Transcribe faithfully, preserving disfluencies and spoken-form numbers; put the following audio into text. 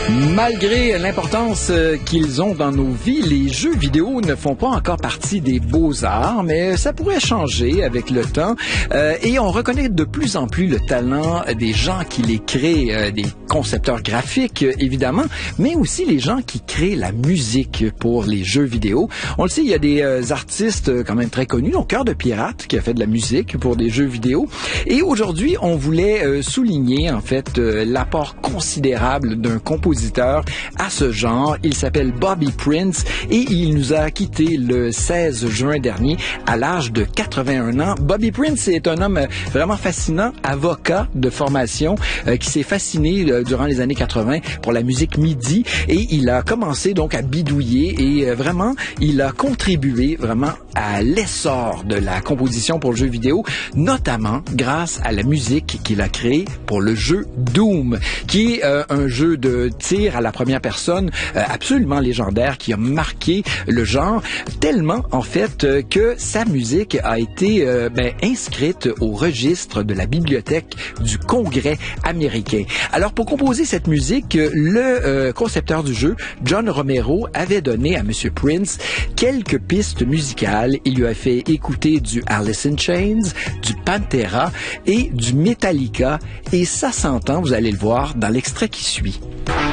Malgré l'importance qu'ils ont dans nos vies, les jeux vidéo ne font pas encore partie des beaux-arts, mais ça pourrait changer avec le temps. Euh, et on reconnaît de plus en plus le talent des gens qui les créent, euh, des concepteurs graphiques, évidemment, mais aussi les gens qui créent la musique pour les jeux vidéo. On le sait, il y a des euh, artistes quand même très connus, donc Cœur de Pirate, qui a fait de la musique pour des jeux vidéo. Et aujourd'hui, on voulait euh, souligner, en fait, euh, l'apport considérable d'un compositeur à ce genre. Il s'appelle Bobby Prince et il nous a quittés le seize juin dernier à l'âge de quatre-vingt-un ans. Bobby Prince est un homme vraiment fascinant, avocat de formation, euh, qui s'est fasciné euh, durant les années quatre-vingt pour la musique midi et il a commencé donc à bidouiller et euh, vraiment, il a contribué vraiment à l'essor de la composition pour le jeu vidéo, notamment grâce à la musique qu'il a créée pour le jeu Doom, qui est euh, un jeu de tir à la première personne euh, absolument légendaire qui a marqué le genre tellement en fait euh, que sa musique a été euh, ben, inscrite au registre de la bibliothèque du Congrès américain. Alors pour composer cette musique, le euh, concepteur du jeu, John Romero, avait donné à Monsieur Prince quelques pistes musicales. Il lui a fait écouter du Alice in Chains, du Pantera et du Metallica et ça s'entend, vous allez le voir dans l'extrait qui suit.